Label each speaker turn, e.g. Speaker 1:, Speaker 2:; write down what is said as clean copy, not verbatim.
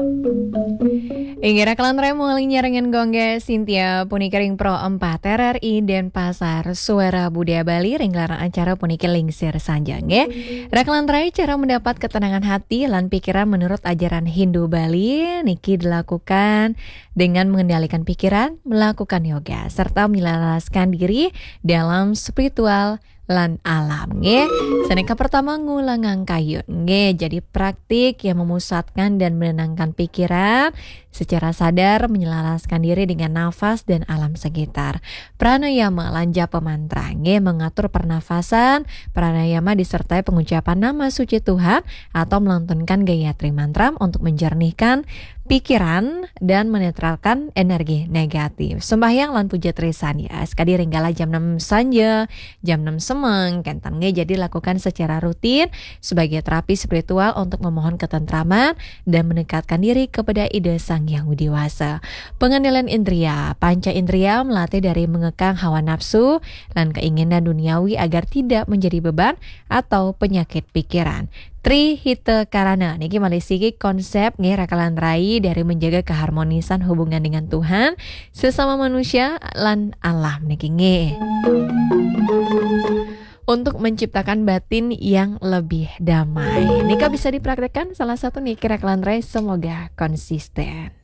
Speaker 1: Ingira kelantre mulai nyarengan gongge Cynthia Punikering Pro 4 RRI Denpasar Suara Budaya Bali ringlaran acara puniki lingsir sanjang ya. Raklantre cara mendapat ketenangan hati lan pikiran menurut ajaran Hindu Bali niki dilakukan dengan mengendalikan pikiran, melakukan yoga serta menyelaraskan diri dalam spiritual lan alam nge. Seneka pertama ngulangang kayun nge. Jadi praktik yang memusatkan dan menenangkan pikiran secara sadar menyelaraskan diri dengan nafas dan alam sekitar. Pranayama lan japa mantra nge mengatur pernafasan. Pranayama disertai pengucapan nama suci Tuhan atau melantunkan gayatri mantra untuk menjernihkan pikiran dan menetralkan energi negatif. Sembahyang lan puja trisan ya. Sekali ringgala jam 6 sanja, jam 6 semeng, kentan jadi lakukan secara rutin sebagai terapi spiritual untuk memohon ketentraman dan mendekatkan diri kepada ide Sang Yang Widiwasa. Pengendalian indria, panca indria melatih dari mengekang hawa nafsu dan keinginan duniawi agar tidak menjadi beban atau penyakit pikiran. Tri Hite Karana niki malisiki konsep nge rakalan rai dari menjaga keharmonisan hubungan dengan Tuhan, sesama manusia lan alam niki nge. Untuk menciptakan batin yang lebih damai. Nika bisa dipraktekkan salah satu niki rakalan rai, semoga konsisten.